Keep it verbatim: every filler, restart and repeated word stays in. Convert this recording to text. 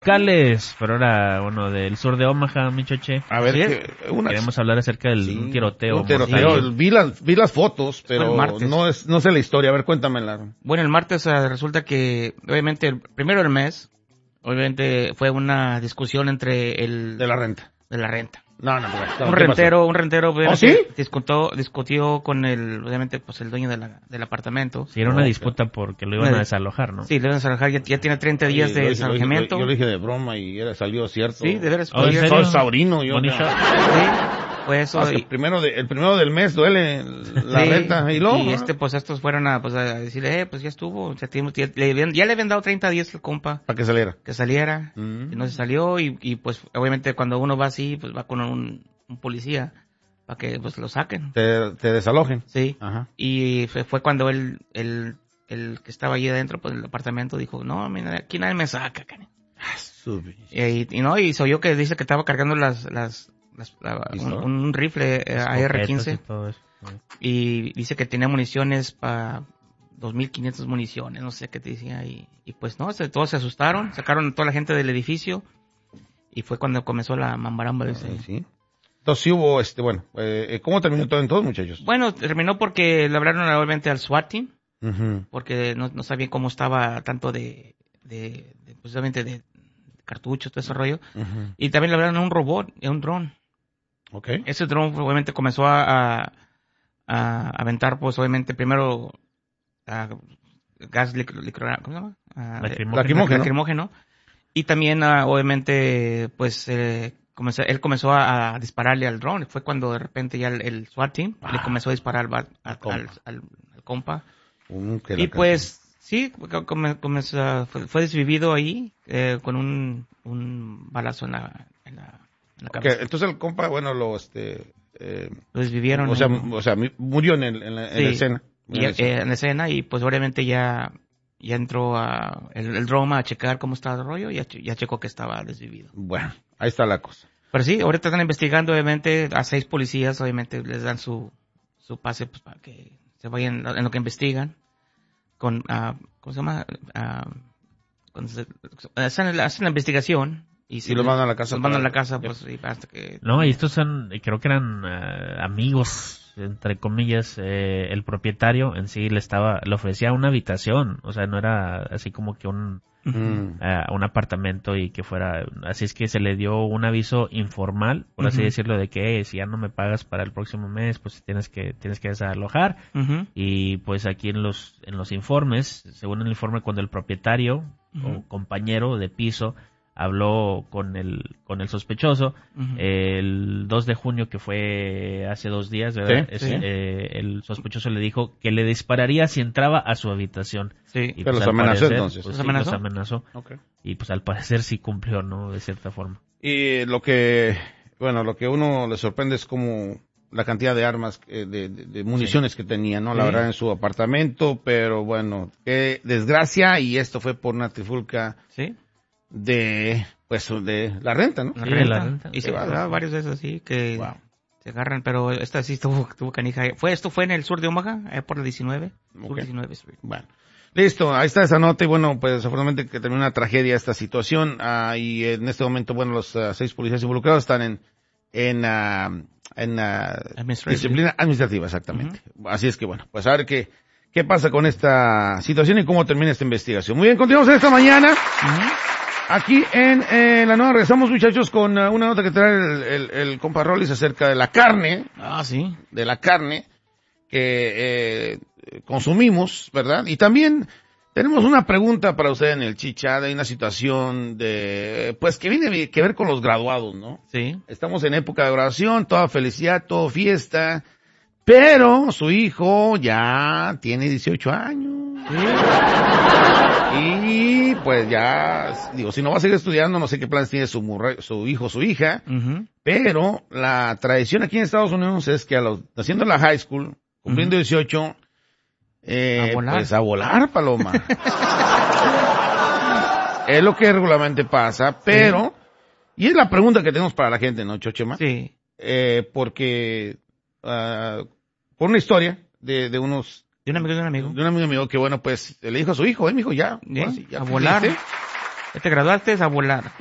locales, pero ahora, bueno, del sur de Omaha, mi choche. A ver, ¿Sí? que, unas... queremos hablar acerca del sí, un tiroteo. Un tiroteo. Vi las, vi las fotos, pero no es, no sé la historia. A ver, cuéntamela. Bueno, el martes uh, resulta que, obviamente, el primero del mes, obviamente fue una discusión entre el... De la renta. De la renta. No, no, no. Un rentero, un rentero, obviamente, ¿Oh, sí? discutió, discutió con el, obviamente, pues el dueño de la, del apartamento. Sí, era una oh, disputa porque lo iban una, a desalojar, ¿no? Sí, lo iban a desalojar, ya, ya tiene treinta días sí, de yo, desalojamiento. Yo, yo, yo lo dije de broma y era, salió cierto. Sí, de veras. Oh, ¿en serio? Soy saurino, yo. Bonito. Sí, fue eso. Ah, y, el, primero de, el primero del mes duele la sí, renta. Y luego, y este, pues estos fueron a, pues, a decirle, eh, pues ya estuvo, ya, ya, ya, le, habían, ya le habían dado treinta días al compa. Para que saliera. Que saliera, Mm. y no se salió, y, y pues obviamente cuando uno va así, pues va con un, un policía para que pues lo saquen. Te, te desalojen. Sí. Ajá. Y fue, fue cuando él, el, el que estaba allí adentro, pues el apartamento, dijo, no, mira, aquí nadie me saca, cani. Y, y no, y se oyó que dice que estaba cargando las, las, las la, un, un rifle eh, A R quince. Y, y dice que tenía municiones para dos mil quinientas municiones, no sé qué te decía. Y, y pues no, se, todos se asustaron, sacaron a toda la gente del edificio. Y fue cuando comenzó la mambaramba. Ah, sí. Entonces sí hubo, este, bueno, eh, ¿cómo terminó todo entonces, muchachos? Bueno, terminó porque le hablaron obviamente al SWAT team, uh-huh. porque no, no sabían cómo estaba tanto de, de, de pues obviamente de cartuchos, todo ese rollo. Uh-huh. Y también le hablaron a un robot, a un dron. Okay. Ese dron obviamente comenzó a, a, a aventar, pues obviamente primero a gas lic, lic, ¿cómo se llama? A, lacrimógeno. lacrimógeno. lacrimógeno. Y también, uh, obviamente, pues, eh, comenzó, él comenzó a, a dispararle al dron. Fue cuando de repente ya el, el SWAT team ah, le comenzó a disparar al, al, compa. al, al, al compa. Uh, y pues, sí, comenzó, fue, fue desvivido ahí eh, con un, un balazo en la, en la, en la cabeza. Okay. Entonces el compa, bueno, lo, este... Eh, lo desvivieron. O sea, en, o sea murió en, el, en, la, sí, en la escena. Y, en, la escena. Eh, en la escena y pues obviamente ya... Ya entró a el, el drone a checar cómo estaba el rollo y ya, ya checó que estaba desvivido. Bueno, ahí está la cosa. Pero sí, ahorita están investigando, obviamente, a seis policías, obviamente les dan su, su pase pues, para que se vayan en lo que investigan. Con, uh, ¿cómo se llama? Uh, con, hacen, la, hacen la investigación. Y, y los mandan a la casa. Los mandan a la casa, pues, y hasta que... No, y estos son, creo que eran uh, amigos, entre comillas, eh, el propietario en sí le estaba, le ofrecía una habitación, o sea, no era así como que un, mm. uh, un apartamento y que fuera, así es que se le dio un aviso informal, por uh-huh. así decirlo, de que hey, si ya no me pagas para el próximo mes, pues tienes que, tienes que desalojar, uh-huh. y pues aquí en los, en los informes, según el informe, cuando el propietario uh-huh. o compañero de piso habló con el con el sospechoso uh-huh. el dos de junio, que fue hace dos días, ¿verdad? Sí, es, sí. Eh, el sospechoso le dijo que le dispararía si entraba a su habitación. Sí. Y pero pues, los amenazó parecer, entonces. Pues, ¿Los sí, amenazó? los amenazó. Okay. Y pues al parecer sí cumplió, ¿no? De cierta forma. Y lo que, bueno, lo que uno le sorprende es como la cantidad de armas, eh, de, de, de municiones sí. que tenía, ¿no? La sí. verdad, en su apartamento, pero bueno, qué desgracia, y esto fue por una trifulca. Sí. De, pues, de la renta, ¿no? La sí, renta. La renta. Y se va varios de esos así que wow. se agarran, pero esta sí estuvo, estuvo canija. Fue, esto fue en el sur de Omaha, eh, por el diecinueve. Okay. Sur diecinueve. Bueno. Listo, ahí está esa nota y bueno, pues desafortunadamente que terminó una tragedia esta situación, uh, y en este momento, bueno, los uh, seis policías involucrados están en, en, uh, en uh, disciplina administrativa, exactamente. Uh-huh. Así es que bueno, pues a ver qué, qué pasa con esta situación y cómo termina esta investigación. Muy bien, continuamos esta mañana. Uh-huh. Aquí en eh, la nueva regresamos, muchachos, con uh, una nota que trae el, el, el compa Rollis acerca de la carne. Ah, sí. De la carne que eh, consumimos, ¿verdad? Y también tenemos una pregunta para usted en el Chicha, de una situación de, pues que viene que ver con los graduados, ¿no? Sí. Estamos en época de graduación, toda felicidad, todo fiesta, pero su hijo ya tiene dieciocho años. Sí. Y pues ya, digo, si no va a seguir estudiando, no sé qué planes tiene su, murre, su hijo, su hija, uh-huh. pero la tradición aquí en Estados Unidos es que a los, haciendo la high school, cumpliendo uh-huh. dieciocho, eh, a volar. pues a volar, Paloma. Es lo que regularmente pasa, pero, sí. y es la pregunta que tenemos para la gente, ¿no, Chochema? Sí. Eh, porque, uh, por una historia de, de unos, De un amigo de un amigo. De un amigo mío que, bueno, pues, le dijo a su hijo, eh, mi hijo, ya. ¿Eh? Pues, ya a volar. Ya te graduaste a volar.